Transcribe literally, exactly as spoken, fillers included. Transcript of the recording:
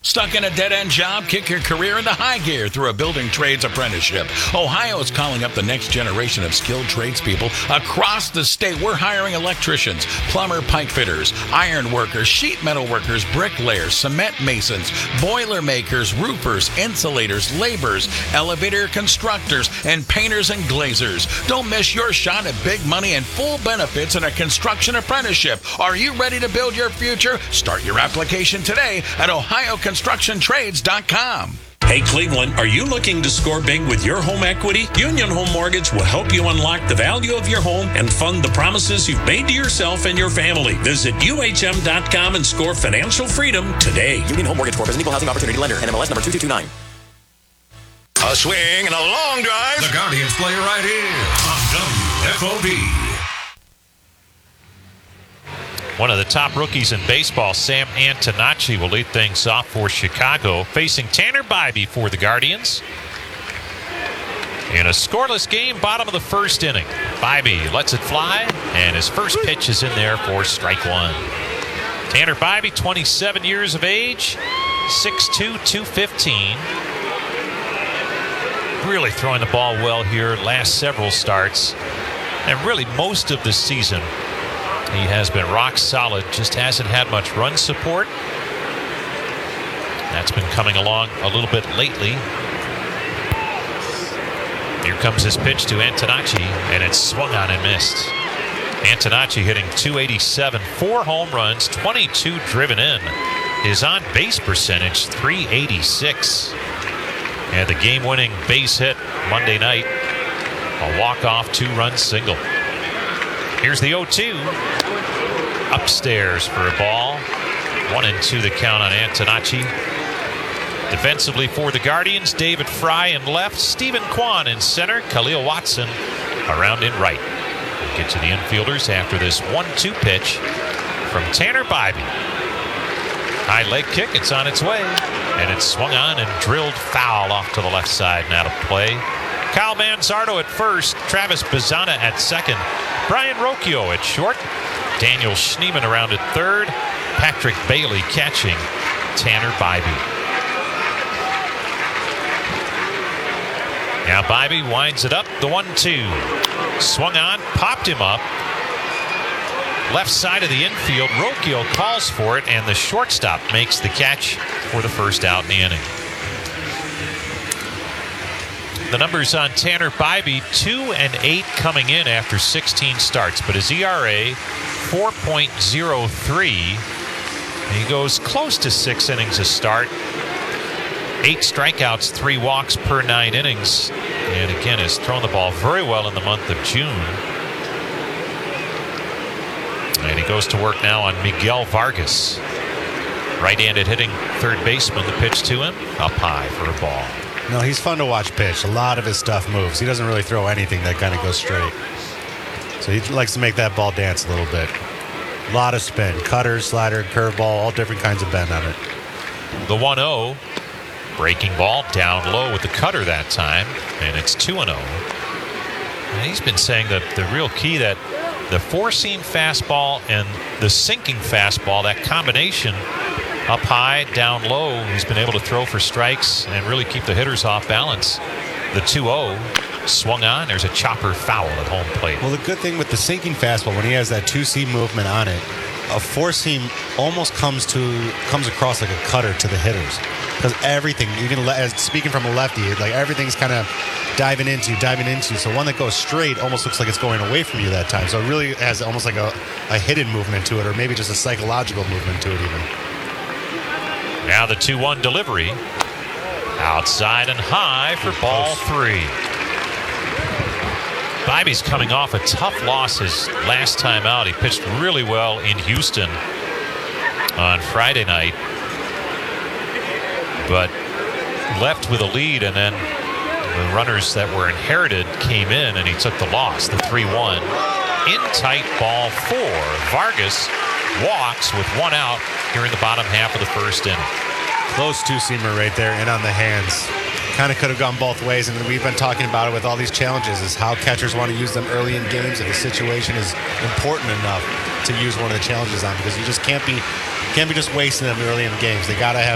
Stuck in a dead-end job? Kick your career into high gear through a building trades apprenticeship. Ohio is calling up the next generation of skilled tradespeople across the state. We're hiring electricians, plumber pipe fitters, iron workers, sheet metal workers, bricklayers, cement masons, boiler makers, roofers, insulators, laborers, elevator constructors, and painters and glazers. Don't miss your shot at big money and full benefits in a construction apprenticeship. Are you ready to build your future? Start your application today at ohio construction trades dot com. Hey Cleveland, are you looking to score big with your home equity? Union Home Mortgage will help you unlock the value of your home and fund the promises you've made to yourself and your family. Visit U H M dot com and score financial freedom today. Union Home Mortgage Corp is an equal housing opportunity lender. N M L S number two two two nine. A swing and a long drive. The Guardians play right here on W F O D. One of the top rookies in baseball, Sam Antonacci, will lead things off for Chicago, facing Tanner Bibee for the Guardians. In a scoreless game, bottom of the first inning. Bibee lets it fly, and his first pitch is in there for strike one. Tanner Bibee, twenty-seven years of age, six two, two fifteen. Really throwing the ball well here, last several starts, and really most of the season. He has been rock solid, just hasn't had much run support. That's been coming along a little bit lately. Here comes his pitch to Antonacci, and it's swung on and missed. Antonacci hitting two eighty-seven, four home runs, twenty-two driven in. His on-base percentage, three eighty-six. And the game-winning base hit Monday night, a walk-off two-run single. Here's the oh two. Upstairs for a ball. One and two the count on Antonacci. Defensively for the Guardians, David Fry in left, Stephen Kwan in center, Khalil Watson around in right. We'll get to the infielders after this one two pitch from Tanner Bibee. High leg kick, it's on its way, and it's swung on and drilled foul off to the left side and out of play. Kyle Manzardo at first, Travis Bazzana at second, Brian Rocchio at short, Daniel Schneeman around at third, Patrick Bailey catching Tanner Bibee. Now Bibee winds it up, the one two. Swung on, popped him up. Left side of the infield, Rocchio calls for it, and the shortstop makes the catch for the first out in the inning. The numbers on Tanner Bibee, two and eight coming in after sixteen starts, but his E R A, four point oh three. He goes close to six innings a start. Eight strikeouts, three walks per nine innings. And again, has thrown the ball very well in the month of June. And he goes to work now on Miguel Vargas. Right-handed hitting third baseman. The pitch to him, up high for a ball. No, he's fun to watch pitch. A lot of his stuff moves. He doesn't really throw anything that kind of goes straight. So he likes to make that ball dance a little bit. A lot of spin. Cutter, slider, curveball, all different kinds of bend on it. The one oh. Breaking ball down low with the cutter that time. And it's two and oh. And he's been saying that the real key, that the four-seam fastball and the sinking fastball, that combination up high, down low, he's been able to throw for strikes and really keep the hitters off balance. The two oh swung on. There's a chopper foul at home plate. Well, the good thing with the sinking fastball, when he has that two-seam movement on it, a four-seam almost comes to comes across like a cutter to the hitters. Because everything, even le- speaking from a lefty, like everything's kind of diving into, diving into. So one that goes straight almost looks like it's going away from you that time. So it really has almost like a, a hidden movement to it, or maybe just a psychological movement to it even. Now the two one delivery. Outside and high for ball three. Bibee's coming off a tough loss his last time out. He pitched really well in Houston on Friday night, but left with a lead, and then the runners that were inherited came in, and he took the loss, the three one. In tight, ball four. Vargas walks with one out here in the bottom half of the first inning. Close two-seamer right there, in on the hands. Kind of could have gone both ways, and we've been talking about it with all these challenges, is how catchers want to use them early in games if the situation is important enough to use one of the challenges on, because you just can't be can't be just wasting them early in the games. They got to have